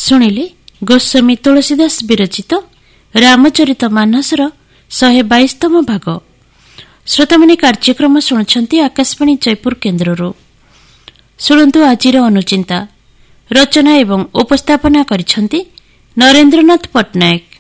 ଶୁଣିଲେ ଗୋସ୍ୱାମୀ ତୁଳସୀଦାସ ବିରଚିତ ରାମଚରିତ ମାନସର 122ତମ ଭାଗ। ଶ୍ରୋତାମାନେ କାର୍ଯ୍ୟକ୍ରମ ଶୁଣୁଛନ୍ତି ଆକାଶବାଣୀ ଜୟପୁର କେନ୍ଦ୍ରରୁ। ଶୁଣନ୍ତୁ ଆଜିର ଅନୁଚିନ୍ତା। ରଚନା ଏବଂ ଉପସ୍ଥାପନା କରିଛନ୍ତି ନରେନ୍ଦ୍ରନାଥ ପଟ୍ଟନାୟକ।